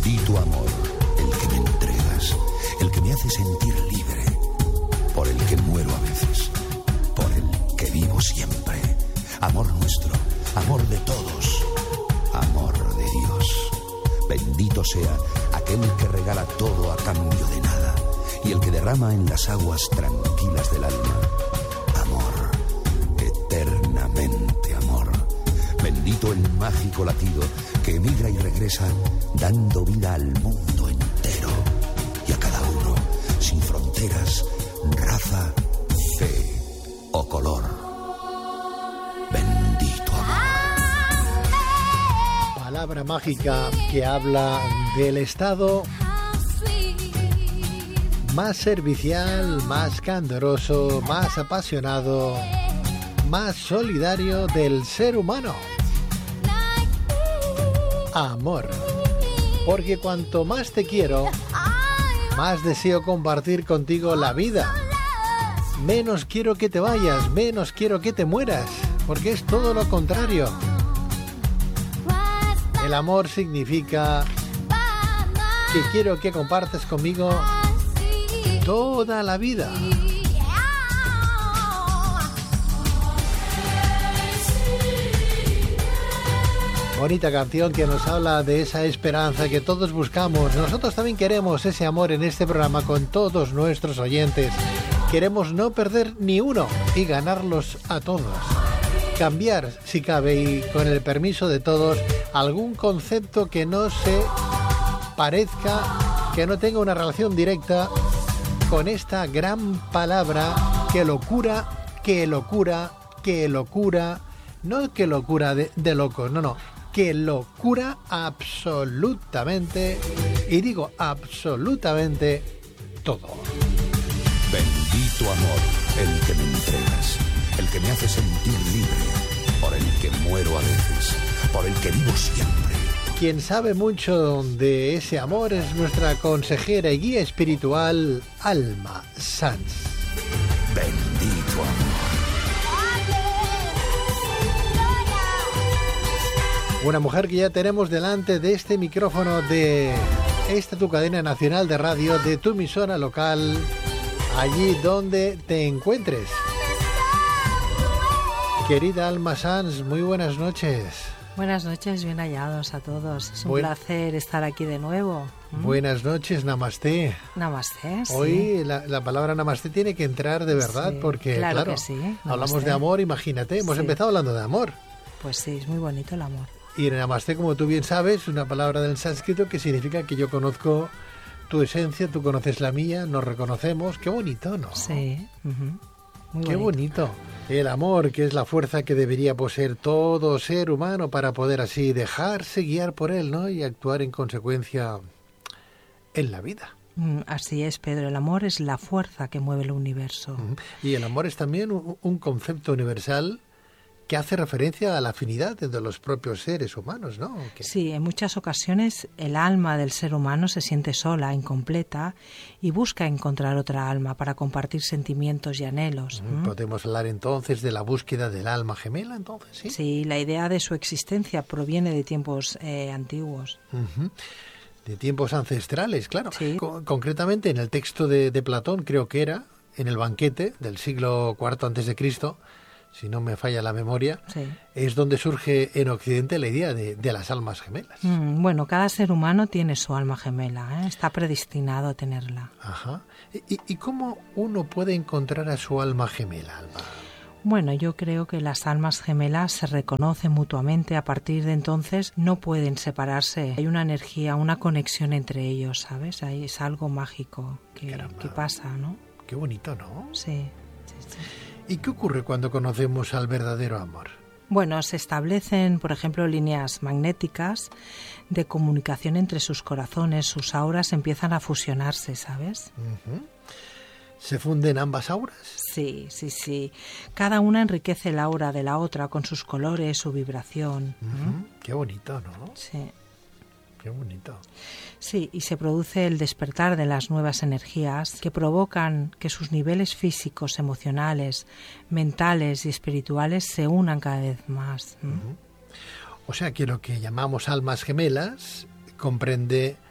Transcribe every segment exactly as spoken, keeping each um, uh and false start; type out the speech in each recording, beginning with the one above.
Bendito amor, el que me entregas, el que me hace sentir libre, por el que muero a veces, por el que vivo siempre. Amor nuestro, amor de todos, amor de Dios. Bendito sea aquel que regala todo a cambio de nada y el que derrama en las aguas tranquilas del alma amor, eternamente amor. Bendito el mágico latido que emigra y regresa dando vida al mundo entero y a cada uno sin fronteras, raza, fe o color. Bendito amor. Palabra mágica que habla del estado más servicial, más candoroso, más apasionado, más solidario del ser humano. Amor. Porque cuanto más te quiero, más deseo compartir contigo la vida. Menos quiero que te vayas, menos quiero que te mueras, porque es todo lo contrario. El amor significa que quiero que compartas conmigo toda la vida. Bonita canción que nos habla de esa esperanza que todos buscamos. Nosotros también queremos ese amor en este programa con todos nuestros oyentes. Queremos no perder ni uno y ganarlos a todos. Cambiar, si cabe, y con el permiso de todos, algún concepto que no se parezca, que no tenga una relación directa con esta gran palabra que locura, que locura, que locura, no que locura de, de locos, no, no, que locura absolutamente, y digo absolutamente todo. Bendito amor, el que me entregas, el que me hace sentir libre, por el que muero a veces, por el que vivo siempre. Quien sabe mucho de ese amor es nuestra consejera y guía espiritual, Alma Sanz. Bendito amor. Una mujer que ya tenemos delante de este micrófono de esta tu cadena nacional de radio, de tu emisora local, allí donde te encuentres. Querida Alma Sanz, muy buenas noches. Buenas noches, bien hallados a todos. Es un Buen... placer estar aquí de nuevo. ¿Mm? Buenas noches, Namasté. Namasté, sí. Hoy la, la palabra Namasté tiene que entrar de verdad, sí, porque, claro, claro, que sí, hablamos de amor, imagínate, hemos sí. empezado hablando de amor. Pues sí, es muy bonito el amor. Y en Namasté, como tú bien sabes, una palabra del sánscrito que significa que yo conozco tu esencia, tú conoces la mía, nos reconocemos. Qué bonito, ¿no? Sí. Uh-huh. Muy Qué bonito. bonito. El amor, que es la fuerza que debería poseer todo ser humano para poder así dejarse guiar por él, ¿no? Y actuar en consecuencia en la vida. Mm, así es, Pedro. El amor es la fuerza que mueve el universo. Uh-huh. Y el amor es también un, un concepto universal que hace referencia a la afinidad entre los propios seres humanos, ¿no? ¿Qué? Sí, en muchas ocasiones el alma del ser humano se siente sola, incompleta, y busca encontrar otra alma para compartir sentimientos y anhelos. ¿Mm? ¿Podemos hablar entonces de la búsqueda del alma gemela, entonces? Sí, sí, la idea de su existencia proviene de tiempos eh, antiguos. Uh-huh. De tiempos ancestrales, claro. Sí. Con- concretamente en el texto de, de Platón, creo que era, en el banquete del siglo cuarto antes de Cristo, si no me falla la memoria, sí. es donde surge en Occidente la idea de, de las almas gemelas. Mm, bueno, cada ser humano tiene su alma gemela, ¿eh? Está predestinado a tenerla. Ajá. ¿Y, y cómo uno puede encontrar a su alma gemela, Alma? Bueno, yo creo que las almas gemelas se reconocen mutuamente. A partir de entonces no pueden separarse. Hay una energía, una conexión entre ellos, ¿sabes? Ahí es algo mágico que, que pasa, ¿no? Qué bonito, ¿no? Sí, sí, sí. ¿Y qué ocurre cuando conocemos al verdadero amor? Bueno, se establecen, por ejemplo, líneas magnéticas de comunicación entre sus corazones, sus auras empiezan a fusionarse, ¿sabes? Uh-huh. ¿Se funden ambas auras? Sí, sí, sí. Cada una enriquece el aura de la otra con sus colores, su vibración. Uh-huh. ¿Mm? Qué bonito, ¿no? Sí. Qué bonito. Sí, y se produce el despertar de las nuevas energías que provocan que sus niveles físicos, emocionales, mentales y espirituales se unan cada vez más. ¿Mm? Uh-huh. O sea que lo que llamamos almas gemelas comprende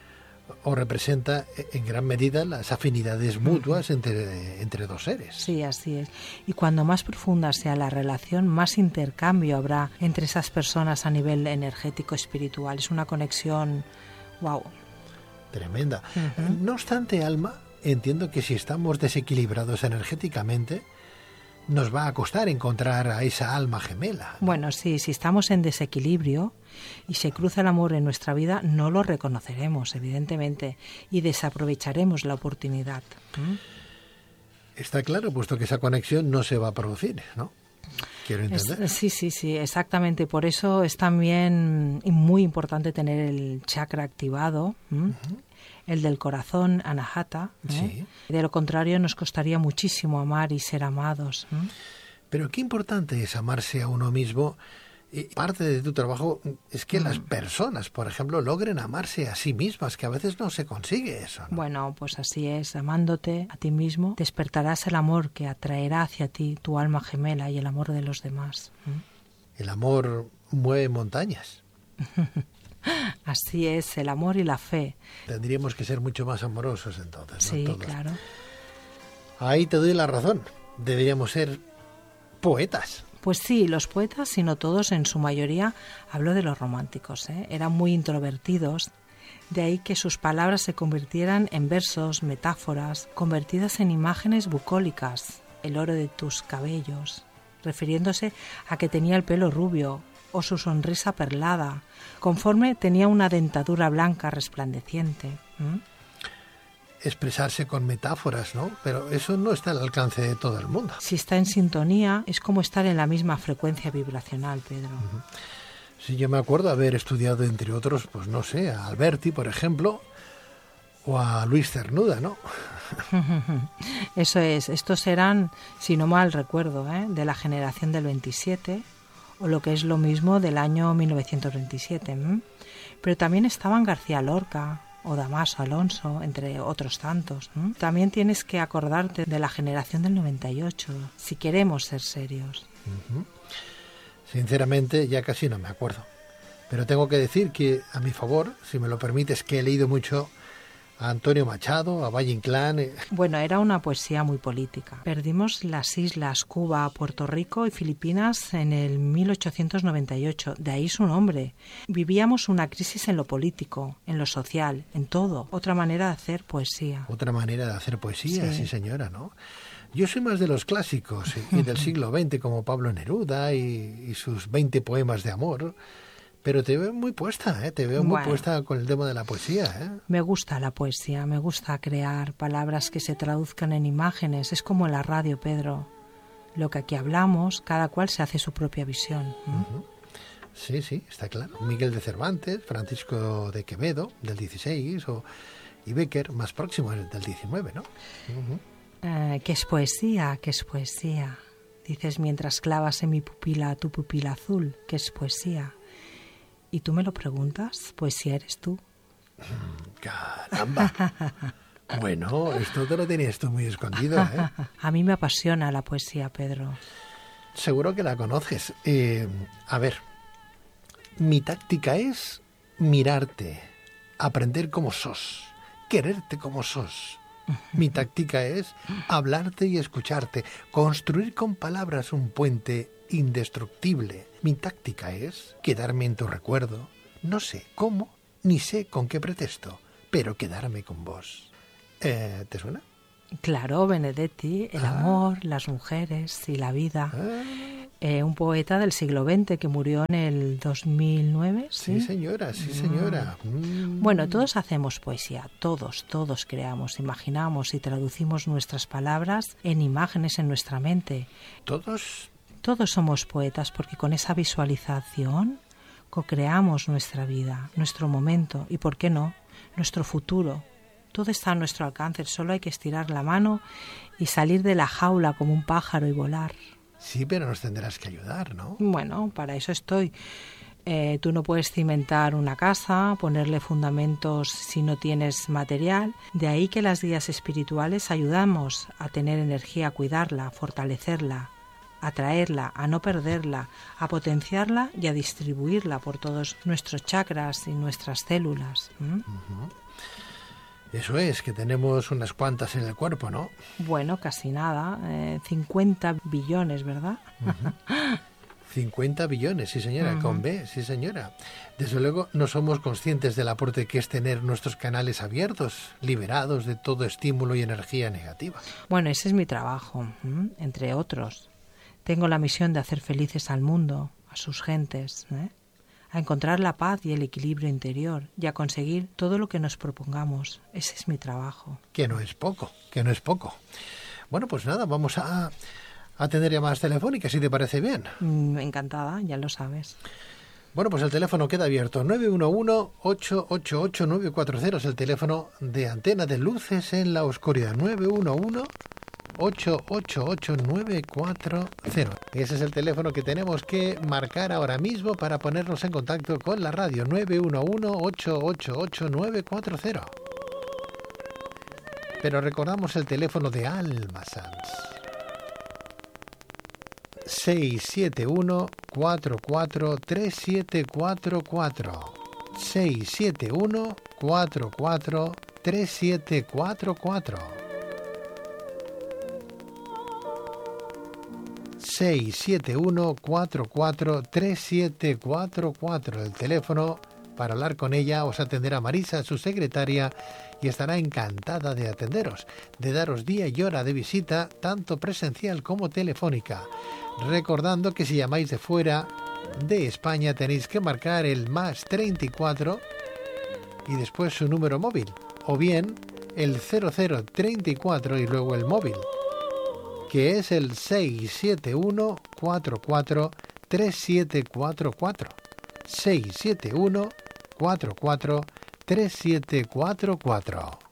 o representa en gran medida las afinidades mutuas entre, entre dos seres. Sí, así es. Y cuando más profunda sea la relación, más intercambio habrá entre esas personas a nivel energético espiritual. Es una conexión, wow. Tremenda. Uh-huh. No obstante, Alma, entiendo que si estamos desequilibrados energéticamente, nos va a costar encontrar a esa alma gemela. Bueno, sí, si estamos en desequilibrio y se cruza el amor en nuestra vida, no lo reconoceremos, evidentemente, y desaprovecharemos la oportunidad. ¿Mm? Está claro, puesto que esa conexión no se va a producir, ¿no? Quiero entender. Es, sí, sí, sí, exactamente. Por eso es también muy importante tener el chakra activado, ¿Mm? Uh-huh. El del corazón, Anahata. ¿eh? Sí. De lo contrario, nos costaría muchísimo amar y ser amados. ¿eh? Pero qué importante es amarse a uno mismo. Y parte de tu trabajo es que mm. las personas, por ejemplo, logren amarse a sí mismas, que a veces no se consigue eso, ¿no? Bueno, pues así es. Amándote a ti mismo, despertarás el amor que atraerá hacia ti tu alma gemela y el amor de los demás. ¿eh? El amor mueve montañas. Así es, el amor y la fe. Tendríamos que ser mucho más amorosos entonces, ¿no? Sí, Todos. claro. Ahí te doy la razón. Deberíamos ser poetas. Pues sí, los poetas, si no todos, en su mayoría, hablo de los románticos, ¿eh? Eran muy introvertidos, de ahí que sus palabras se convirtieran en versos, metáforas, convertidas en imágenes bucólicas, el oro de tus cabellos, refiriéndose a que tenía el pelo rubio, o su sonrisa perlada, conforme tenía una dentadura blanca resplandeciente. ¿Mm? Expresarse con metáforas, ¿no? Pero eso no está al alcance de todo el mundo. Si está en sintonía, es como estar en la misma frecuencia vibracional, Pedro. Uh-huh. Sí, yo me acuerdo haber estudiado, entre otros, pues no sé, a Alberti, por ejemplo, o a Luis Cernuda, ¿no? Eso es, estos eran, si no mal recuerdo, ¿eh? de la generación del veintisiete, o lo que es lo mismo del año mil novecientos veintisiete. ¿eh? Pero también estaban García Lorca o Damaso Alonso, entre otros tantos. ¿eh? También tienes que acordarte de la generación del noventa y ocho, si queremos ser serios. Uh-huh. Sinceramente, ya casi no me acuerdo. Pero tengo que decir que, a mi favor, si me lo permites, que he leído mucho a Antonio Machado, a Valle Inclán. Eh. Bueno, era una poesía muy política. Perdimos las islas Cuba, Puerto Rico y Filipinas en el mil ochocientos noventa y ocho. De ahí su nombre. Vivíamos una crisis en lo político, en lo social, en todo. Otra manera de hacer poesía. Otra manera de hacer poesía, sí, sí señora, ¿no? Yo soy más de los clásicos y del siglo veinte, como Pablo Neruda y, y sus veinte poemas de amor. Pero te veo muy puesta, ¿eh? Te veo muy bueno, puesta con el tema de la poesía, ¿eh? Me gusta la poesía, me gusta crear palabras que se traduzcan en imágenes. Es como en la radio, Pedro. Lo que aquí hablamos, cada cual se hace su propia visión. ¿eh? Uh-huh. Sí, sí, está claro. Miguel de Cervantes, Francisco de Quevedo, del dieciséis, o, y Bécquer, más próximo, del diecinueve, ¿no? Uh-huh. Eh, ¿Qué es poesía? ¿Qué es poesía? Dices mientras clavas en mi pupila tu pupila azul. ¿Qué es poesía? ¿Y tú me lo preguntas? Poesía eres tú. ¡Caramba! Bueno, esto te lo tenías tú muy escondido, ¿eh? A mí me apasiona la poesía, Pedro. Seguro que la conoces. Eh, a ver, mi táctica es mirarte, aprender como sos, quererte como sos. Mi táctica es hablarte y escucharte, construir con palabras un puente indestructible. Mi táctica es quedarme en tu recuerdo. No sé cómo, ni sé con qué pretexto, pero quedarme con vos. Eh, ¿Te suena? Claro, Benedetti, el ah. amor, las mujeres y la vida. Ah. Eh, un poeta del siglo veinte que murió en el dos mil nueve. Sí, sí señora, sí señora. Mm. Bueno, todos hacemos poesía, todos, todos creamos, imaginamos y traducimos nuestras palabras en imágenes en nuestra mente. ¿Todos? Todos somos poetas porque con esa visualización co-creamos nuestra vida, nuestro momento y, ¿por qué no?, nuestro futuro. Todo está a nuestro alcance, solo hay que estirar la mano y salir de la jaula como un pájaro y volar. Sí, pero nos tendrás que ayudar, ¿no? Bueno, para eso estoy. Eh, tú no puedes cimentar una casa, ponerle fundamentos si no tienes material. De ahí que las guías espirituales ayudamos a tener energía, a cuidarla, a fortalecerla, a traerla, a no perderla, a potenciarla y a distribuirla por todos nuestros chakras y nuestras células. ¿Mm? Uh-huh. Eso es, que tenemos unas cuantas en el cuerpo, ¿no? Bueno, casi nada, eh, cincuenta billones, ¿verdad? Uh-huh. cincuenta billones, sí señora, uh-huh. Con B, sí señora. Desde luego no somos conscientes del aporte que es tener nuestros canales abiertos, liberados de todo estímulo y energía negativa. Bueno, ese es mi trabajo, ¿eh? Entre otros. Tengo la misión de hacer felices al mundo, a sus gentes, ¿eh? A encontrar la paz y el equilibrio interior y a conseguir todo lo que nos propongamos. Ese es mi trabajo. Que no es poco, que no es poco. Bueno, pues nada, vamos a atender llamadas telefónicas, si te parece bien. Mm, encantada, ya lo sabes. Bueno, pues el teléfono queda abierto. nueve uno uno, ocho ocho ocho, nueve cuatro cero es el teléfono de Antena de Luces en la Oscuridad. nueve uno uno, ocho ocho ocho, nueve cuatro cero. Ese es el teléfono que tenemos que marcar ahora mismo para ponernos en contacto con la radio. nueve uno uno, ocho ocho ocho, nueve cuatro cero. Pero recordamos el teléfono de Alma Sans. seis siete uno, cuatro cuatro, tres siete cuatro cuatro. seis siete uno, cuatro cuatro, tres siete cuatro cuatro. seis siete uno, cuatro cuatro, tres siete cuatro cuatro. El teléfono para hablar con ella. Os atenderá Marisa, su secretaria, y estará encantada de atenderos, de daros día y hora de visita, tanto presencial como telefónica. Recordando que si llamáis de fuera de España tenéis que marcar el más treinta y cuatro y después su número móvil, o bien el cero cero treinta y cuatro y luego el móvil, que es el seis siete uno, cuatro cuatro, tres siete cuatro cuatro. seis siete uno, cuatro cuatro, tres siete cuatro cuatro.